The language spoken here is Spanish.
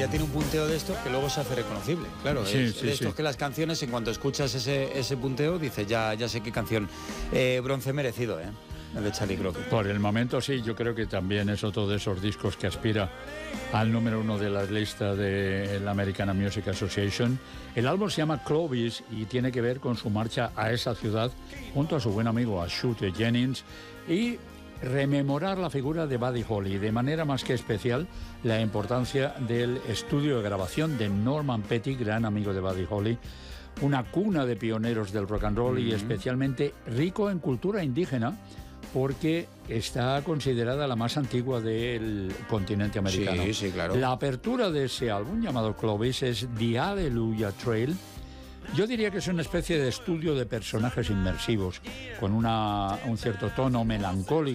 ya tiene un punteo de esto que luego se hace reconocible. Claro, Sí, es sí, de estos sí. que las canciones, en cuanto escuchas ese punteo, dices, ya sé qué canción. Bronce merecido, el de Charlie Crockett. Por el momento sí, yo creo que también es otro de esos discos que aspira al número 1 de la lista de la American Music Association. El álbum se llama Clovis y tiene que ver con su marcha a esa ciudad junto a su buen amigo Shooter Jennings y rememorar la figura de Buddy Holly, de manera más que especial la importancia del estudio de grabación de Norman Petty, gran amigo de Buddy Holly, una cuna de pioneros del rock and roll y especialmente rico en cultura indígena, porque está considerada la más antigua del continente americano. Sí, sí, claro. La apertura de ese álbum llamado Clovis es The Hallelujah Trail. Yo diría que es una especie de estudio de personajes inmersivos, con un cierto tono melancólico.